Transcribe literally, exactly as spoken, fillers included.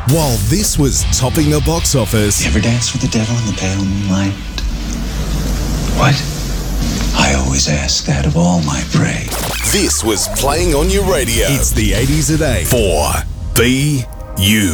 While this was topping the box office... You ever dance with the devil in the pale moonlight? What? I always ask that of all my prey. This was playing on your radio. It's the eighties at eight for B U.